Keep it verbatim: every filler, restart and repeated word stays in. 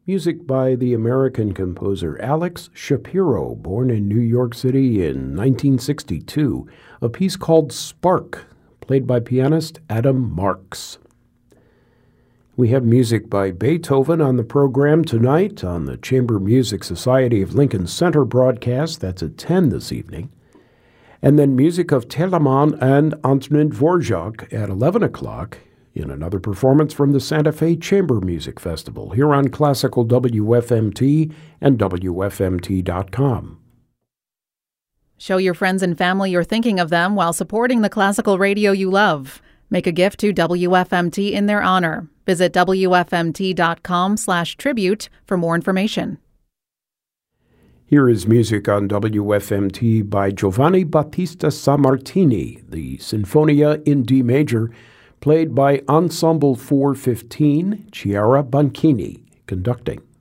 Music by the American composer Alex Shapiro, born in New York City in nineteen sixty-two, a piece called Spark, played by pianist Adam Marks. We have music by Beethoven on the program tonight on the Chamber Music Society of Lincoln Center broadcast. That's at ten this evening. And then music of Telemann and Antonin Dvorak at eleven o'clock in another performance from the Santa Fe Chamber Music Festival here on Classical W F M T and W F M T dot com. Show your friends and family you're thinking of them while supporting the classical radio you love. Make a gift to W F M T in their honor. Visit W F M T dot com slash tribute for more information. Here is music on W F M T by Giovanni Battista Sammartini, the Sinfonia in D major, played by Ensemble four fifteen, Chiara Banchini, conducting.